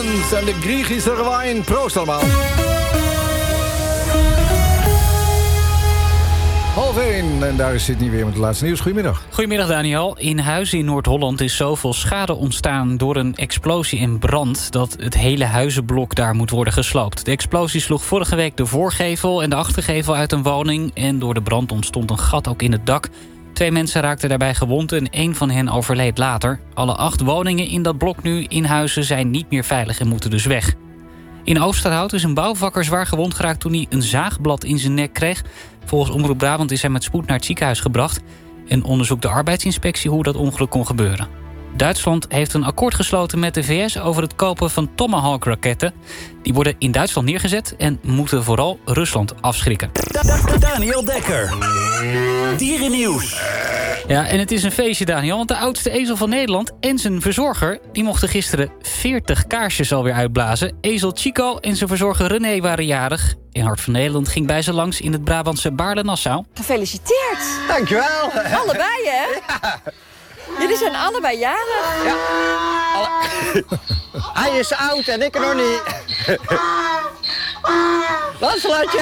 Athens en de Griechische wijn. Proost allemaal. 12:30 en daar is Sydney weer met het laatste nieuws. Goedemiddag. Goedemiddag Daniel. In Huizen in Noord-Holland is zoveel schade ontstaan door een explosie en brand dat het hele huizenblok daar moet worden gesloopt. De explosie sloeg vorige week de voorgevel en de achtergevel uit een woning en door de brand ontstond een gat ook in het dak. 2 mensen raakten daarbij gewond en 1 van hen overleed later. Alle 8 woningen in dat blok nu in Huizen zijn niet meer veilig en moeten dus weg. In Oosterhout is een bouwvakker zwaar gewond geraakt toen hij een zaagblad in zijn nek kreeg. Volgens Omroep Brabant is hij met spoed naar het ziekenhuis gebracht en onderzoekt de arbeidsinspectie hoe dat ongeluk kon gebeuren. Duitsland heeft een akkoord gesloten met de VS over het kopen van Tomahawk-raketten. Die worden in Duitsland neergezet en moeten vooral Rusland afschrikken. Daniel Dekker. Dierennieuws. Ja, en het is een feestje, Daniel, want de oudste ezel van Nederland en zijn verzorger die mochten gisteren 40 kaarsjes alweer uitblazen. Ezel Chico en zijn verzorger René waren jarig. In Hart van Nederland ging bij ze langs in het Brabantse Baarle-Nassau. Gefeliciteerd. Dankjewel. Allebei, hè? Ja. Jullie zijn allebei jarig. Ja. Hij is oud en ik nog niet. Lancelotje.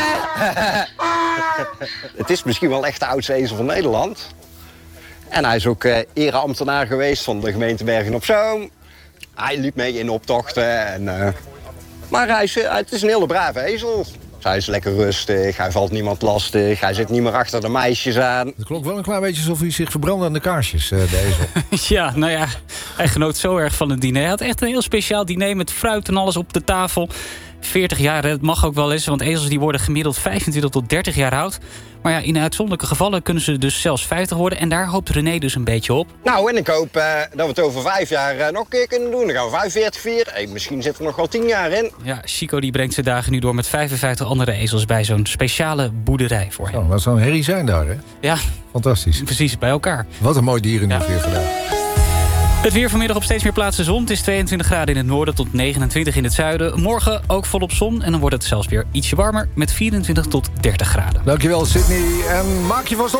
Het is misschien wel echt de oudste ezel van Nederland. En hij is ook ereambtenaar geweest van de gemeente Bergen-op-Zoom. Hij liep mee in optochten. Maar het is een hele brave ezel. Hij is lekker rustig, hij valt niemand lastig, hij zit niet meer achter de meisjes aan. Het klonk wel een klein beetje alsof hij zich verbrandde aan de kaarsjes, de ezel. Ja, nou ja, hij genoot zo erg van het diner. Hij had echt een heel speciaal diner met fruit en alles op de tafel. 40 jaar, het mag ook wel eens, want ezels die worden gemiddeld 25 tot 30 jaar oud. Maar ja, in uitzonderlijke gevallen kunnen ze dus zelfs 50 worden. En daar hoopt René dus een beetje op. Nou, en ik hoop dat we het over 5 jaar nog een keer kunnen doen. Dan gaan we 45 vieren. Hey, misschien zit er nog wel 10 jaar in. Ja, Chico die brengt zijn dagen nu door met 55 andere ezels bij zo'n speciale boerderij voor hem. Zo, dat zou een herrie zijn daar, hè? Ja, Fantastisch. precies, bij elkaar. Wat een mooi dierennieuws weer vandaag. Het weer vanmiddag op steeds meer plaatsen zon. Het is 22 graden in het noorden tot 29 in het zuiden. Morgen ook volop zon en dan wordt het zelfs weer ietsje warmer met 24 tot 30 graden. Dankjewel, Sydney. En maak je vast